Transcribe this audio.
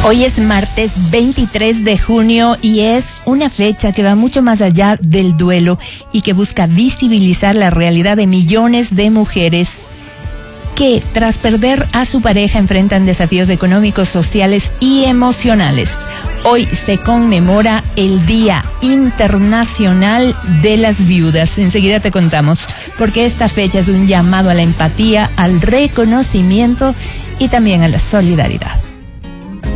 Hoy es martes 23 de junio y es una fecha que va mucho más allá del duelo y que busca visibilizar la realidad de millones de mujeres que tras perder a su pareja enfrentan desafíos económicos, sociales y emocionales. Hoy se conmemora el Día Internacional de las Viudas. Enseguida te contamos, porque esta fecha es un llamado a la empatía, al reconocimiento y también a la solidaridad.